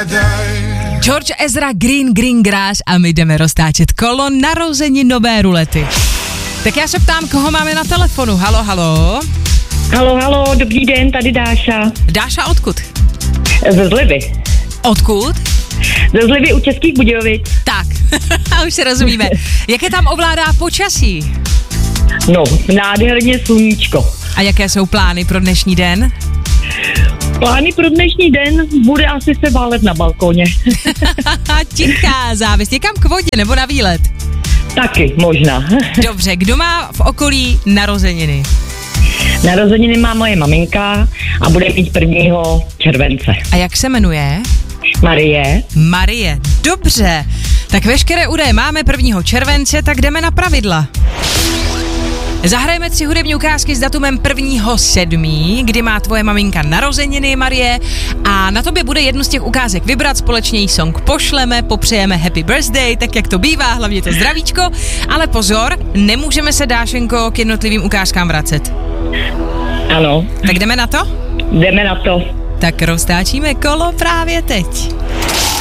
George Ezra, Green Grass a my jdeme roztáčet kolo narozeninové rulety. Tak já se ptám, koho máme na telefonu. Halo. Halo, dobrý den, tady Dáša. Dáša, odkud? Ze Zlivy. Odkud? Ze Zlivy u Českých Budějovic. Tak, a už se rozumíme. Jaké tam ovládá počasí? No, nádherně sluníčko. A jaké jsou plány pro dnešní den? Plány pro dnešní den bude asi se válet na balkoně. Tichá závist. Někam k vodě nebo na výlet? Taky, možná. Dobře, kdo má v okolí narozeniny? Narozeniny má moje maminka a bude mít 1. července. A jak se jmenuje? Marie, dobře. Tak veškeré údaje máme 1. července, tak jdeme na pravidla. Zahrajeme 3 hudební ukázky s datumem 1.7., kdy má tvoje maminka narozeniny, Marie, a na tobě bude jednu z těch ukázek vybrat, společně jí song pošleme, popřejeme happy birthday, tak jak to bývá, hlavně to zdravíčko, ale pozor, nemůžeme se, Dášenko, k jednotlivým ukázkám vracet. Ano. Tak jdeme na to? Jdeme na to. Tak roztáčíme kolo právě teď.